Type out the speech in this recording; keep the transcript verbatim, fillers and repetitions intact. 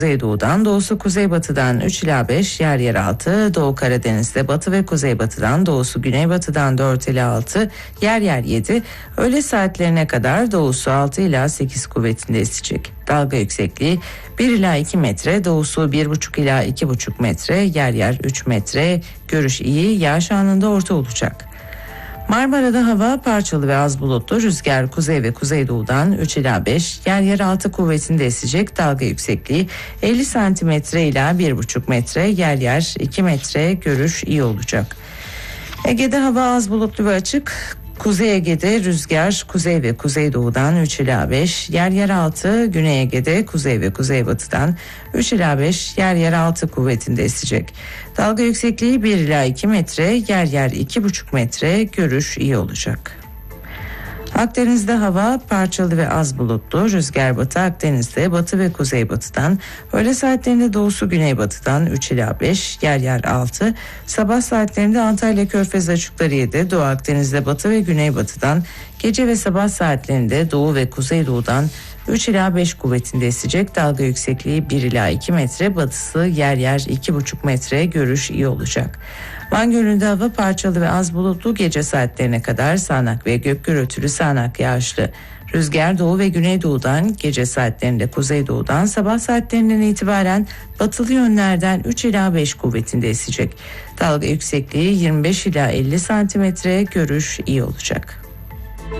Kuzeydoğudan, doğusu kuzeybatıdan üç ila beş, yer yer altı, Doğu Karadeniz'de batı ve kuzeybatıdan, doğusu güneybatıdan dört ila altı, yer yer yedi, öğle saatlerine kadar doğusu altı ila sekiz kuvvetinde esecek. Dalga yüksekliği bir ila iki metre, doğusu bir buçuk ila iki buçuk metre, yer yer üç metre, görüş iyi, yağış anında orta olacak. Marmara'da hava parçalı ve az bulutlu, rüzgar kuzey ve kuzeydoğudan üç ila beş, yer yer altı kuvvetinde esecek. Dalga yüksekliği elli santimetre ila bir buçuk metre, yer yer iki metre, görüş iyi olacak. Ege'de hava az bulutlu ve açık. Kuzey Ege'de rüzgar kuzey ve kuzeydoğudan üç ila beş, yer yer altı, Güney Ege'de kuzey ve kuzeybatıdan üç ila beş, yer yer altı kuvvetinde esecek. Dalga yüksekliği bir ila iki metre, yer yer iki buçuk metre, görüş iyi olacak. Akdeniz'de hava parçalı ve az bulutlu, rüzgar batı Akdeniz'de batı ve kuzeybatıdan, öğle saatlerinde doğusu güneybatıdan üç ila beş, yer yer altı, sabah saatlerinde Antalya Körfez açıkları yedi, Doğu Akdeniz'de batı ve güneybatıdan, gece ve sabah saatlerinde doğu ve kuzeydoğudan üç ila beş kuvvetinde esecek. Dalga yüksekliği bir ila iki metre, batısı yer yer iki buçuk metre, görüş iyi olacak. Van Gölü'nde hava parçalı ve az bulutlu, gece saatlerine kadar sağanak ve gök gürültülü sağanak yağışlı. Rüzgar doğu ve güneydoğudan, gece saatlerinde kuzeydoğudan, sabah saatlerinden itibaren batılı yönlerden üç ila beş kuvvetinde esecek. Dalga yüksekliği yirmi beş ila elli santimetre, görüş iyi olacak.